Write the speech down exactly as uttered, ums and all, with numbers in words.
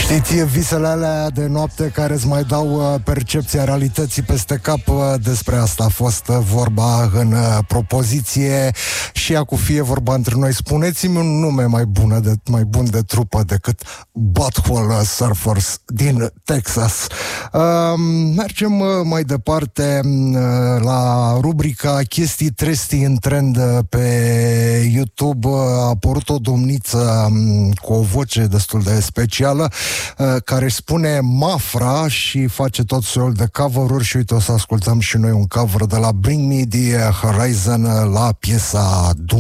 Știți, visele alea de noapte care îți mai dau percepția realității peste cap, despre asta a fost vorba în propoziție și acum fie vorba între noi. Spuneți-mi un nume mai bun de, mai bun de trupă decât Butthole Surfers din Texas. Uh, mergem mai departe uh, la rubrica chestii trestii în trend pe YouTube. A apărut o domniță um, cu o voce destul de specială care își spune Mafra și face tot soiul de cover-uri și uite, o să ascultăm și noi un cover de la Bring Me The Horizon la piesa Doom.